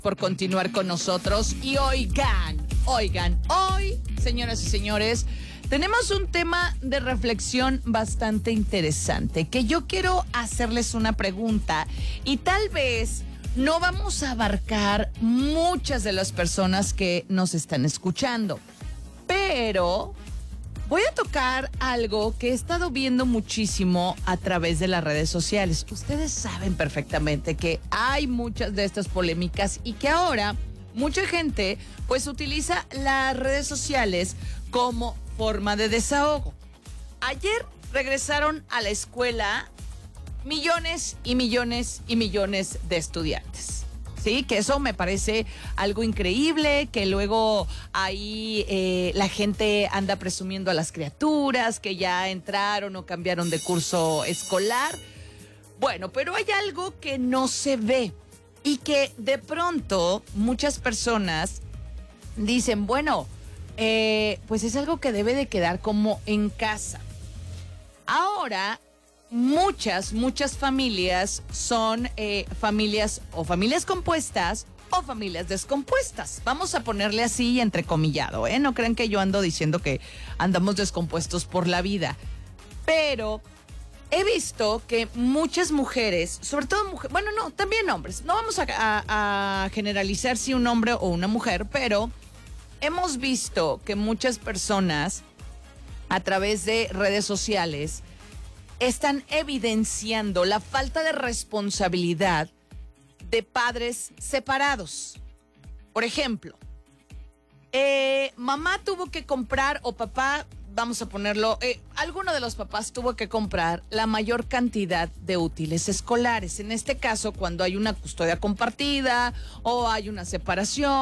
por continuar con nosotros. Y oigan, hoy, señoras y señores, tenemos un tema de reflexión bastante interesante, que yo quiero hacerles una pregunta y tal vez no vamos a abarcar muchas de las personas que nos están escuchando, pero voy a tocar algo que he estado viendo muchísimo a través de las redes sociales. Ustedes saben perfectamente que hay muchas de estas polémicas y que ahora mucha gente pues utiliza las redes sociales como forma de desahogo. Ayer regresaron a la escuela millones y millones y millones de estudiantes. Sí, que eso me parece algo increíble, que luego ahí la gente anda presumiendo a las criaturas que ya entraron o cambiaron de curso escolar. Bueno, pero hay algo que no se ve y que de pronto muchas personas dicen, bueno, pues es algo que debe de quedar como en casa. Ahora, muchas familias son familias o familias compuestas o familias descompuestas. Vamos a ponerle así entrecomillado, ¿eh? No crean que yo ando diciendo que andamos descompuestos por la vida. Pero he visto que muchas mujeres, sobre todo mujeres, bueno, no, también hombres, no vamos a generalizar si un hombre o una mujer, pero hemos visto que muchas personas a través de redes sociales están evidenciando la falta de responsabilidad de padres separados. Por ejemplo, mamá tuvo que comprar, o papá, vamos a ponerlo, alguno de los papás tuvo que comprar la mayor cantidad de útiles escolares. En este caso, cuando hay una custodia compartida o hay una separación